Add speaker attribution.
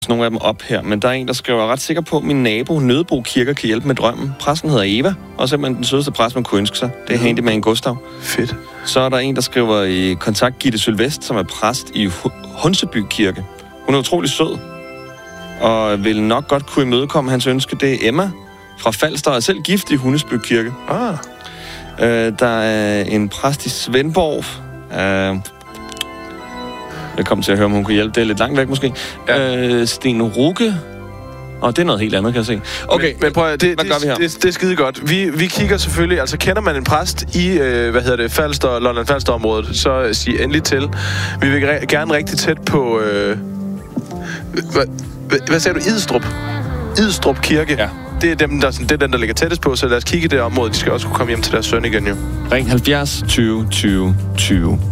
Speaker 1: nogle af dem op her, men der er en, der skriver, ret sikker på, at min nabo, Nødebo Kirke, kan hjælpe med drømmen. Præsten hedder Eva, og simpelthen den sødeste præst, man kunne ønske sig. Det er handyman Gustav.
Speaker 2: Fedt.
Speaker 1: Så er der en, der skriver i kontakt Gitte Sylvest, som er præst i Hunseby Kirke. Hun er utrolig sød, og vil nok godt kunne imødekomme hans ønske. Det er Emma fra Falster, og er selv gift i Hundesby Kirke. Der er en præst i Svendborg. Jeg kommer til at høre, om hun kan hjælpe. Det er lidt langt væk, måske. Ja. Sten Rukke. Og det er noget helt andet, kan jeg se. Okay,
Speaker 2: men prøv at,
Speaker 1: hvad gør vi her?
Speaker 2: Det er skide godt. Vi kigger selvfølgelig, altså kender man en præst i, Falster, Lolland-Falster-området, så sig endelig til. Vi vil gerne rigtig tæt på, hvad sagde du, Idstrup? Idstrup Kirke.
Speaker 1: Ja.
Speaker 2: Det er den, der ligger tættest på, så lad os kigge i det område. De skal også kunne komme hjem til deres søn igen, jo.
Speaker 1: Ring 70 20 20 20.